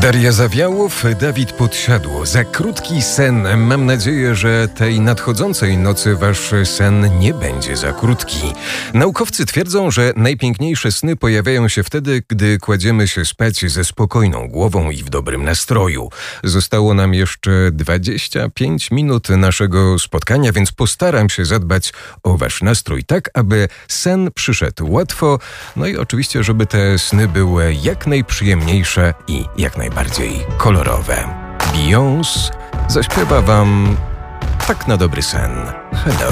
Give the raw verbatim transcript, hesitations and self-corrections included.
Daria Zawiałow, Dawid Podsiadło. Za krótki sen. Mam nadzieję, że tej nadchodzącej nocy wasz sen nie będzie za krótki. Naukowcy twierdzą, że najpiękniejsze sny pojawiają się wtedy, gdy kładziemy się spać ze spokojną głową i w dobrym nastroju. Zostało nam jeszcze dwadzieścia pięć minut naszego spotkania, więc postaram się zadbać o wasz nastrój tak, aby sen przyszedł łatwo, no i oczywiście, żeby te sny były jak najprzyjemniejsze i jak najbardziej kolorowe. Beyoncé zaśpiewa wam tak na dobry sen. Hello.